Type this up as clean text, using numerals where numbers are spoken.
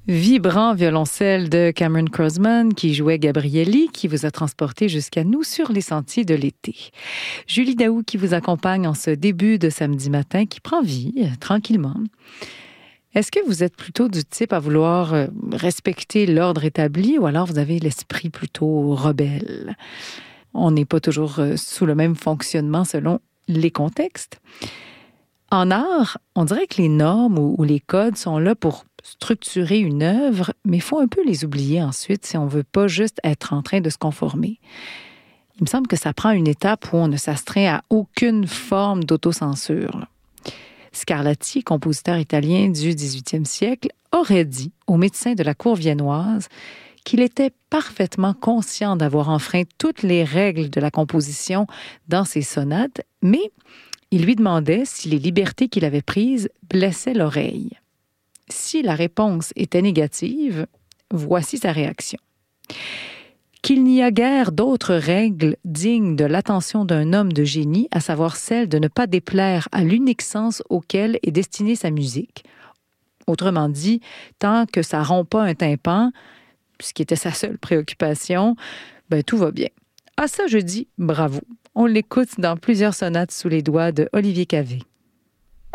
Vibrant violoncelle de Cameron Crossman qui jouait Gabrielli, qui vous a transporté jusqu'à nous sur les sentiers de l'été. Julie Daou qui vous accompagne en ce début de samedi matin qui prend vie tranquillement. Est-ce que vous êtes plutôt du type à vouloir respecter l'ordre établi ou alors vous avez l'esprit plutôt rebelle? On n'est pas toujours sous le même fonctionnement selon les contextes. En art, on dirait que les normes ou les codes sont là pour structurer une œuvre, mais il faut un peu les oublier ensuite si on ne veut pas juste être en train de se conformer. Il me semble que ça prend une étape où on ne s'astreint à aucune forme d'autocensure. Scarlatti, compositeur italien du 18e siècle, aurait dit au médecin de la cour viennoise qu'il était parfaitement conscient d'avoir enfreint toutes les règles de la composition dans ses sonates, mais il lui demandait si les libertés qu'il avait prises blessaient l'oreille. Si la réponse était négative, voici sa réaction. Qu'il n'y a guère d'autres règles dignes de l'attention d'un homme de génie, à savoir celle de ne pas déplaire à l'unique sens auquel est destinée sa musique. Autrement dit, tant que ça rompt pas un tympan, ce qui était sa seule préoccupation, tout va bien. À ça, je dis bravo. On l'écoute dans plusieurs sonates sous les doigts de Olivier Cavé.